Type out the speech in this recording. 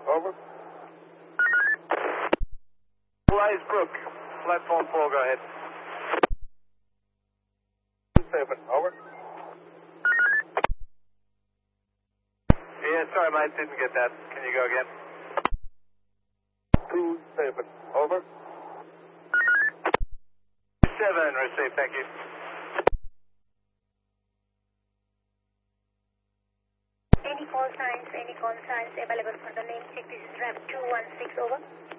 over. Wise Brook, platform 4, go ahead. 7, over. Yeah, sorry, mate, didn't get that. Can you go again? 27, over. 7, received, thank you. Any call signs available for the name check? This is RAM 216, over.